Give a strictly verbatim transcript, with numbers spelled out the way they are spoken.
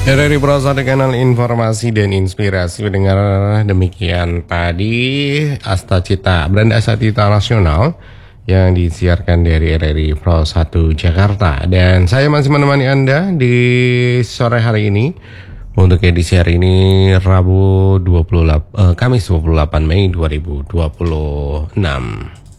Dari Pro satu Kanal Informasi dan Inspirasi mendengar demikian tadi Asta Cita, Brand Asta Cita Nasional yang disiarkan dari R R I Pro satu Jakarta. Dan saya masih menemani Anda di sore hari ini untuk edisi hari ini Rabu dua puluh delapan, eh, Kamis dua puluh delapan Mei dua ribu dua puluh enam.